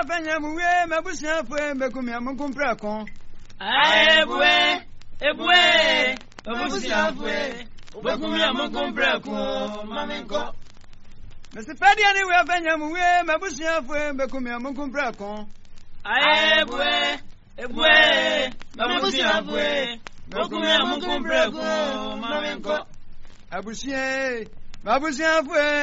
afanya muwe mabusia fwe mbekumya mukumpra kon. Ebwe mabusia fwe mbekumya mukumpra kon mamenko. Mr. Paddy anyway afanya muwe mabusia fwe mbekumya mukumpra kon. Ebwe mabusia fwe mbekumya mukumpra kon mamenko. Abusia mabusia fwe